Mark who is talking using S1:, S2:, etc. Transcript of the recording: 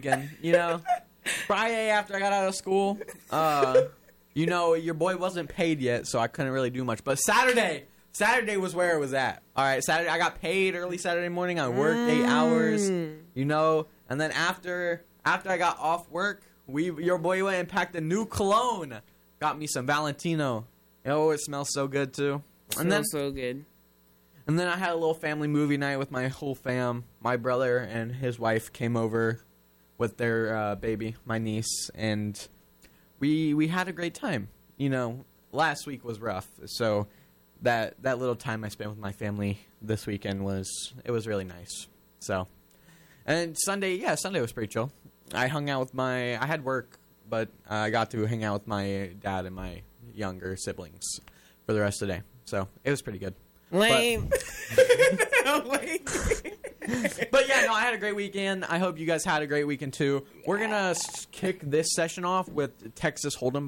S1: weekend. Friday after I got out of school, your boy wasn't paid yet, so I couldn't really do much. But Saturday was where it was at. All right, Saturday I got paid early Saturday morning. I worked 8 hours, and then after I got off work, your boy went and packed a new cologne. Got me some Valentino. It smells so good too.
S2: So good.
S1: And then I had a little family movie night with my whole fam. My brother and his wife came over with their baby, my niece, and we had a great time. Last week was rough, so that little time I spent with my family this weekend was really nice. So, and Sunday was pretty chill. I hung out with I had work, but I got to hang out with my dad and my younger siblings for the rest of the day. So it was pretty good.
S2: Lame.
S1: But yeah, I had a great weekend. I hope you guys had a great weekend too. We're going to kick this session off with Texas Hold'em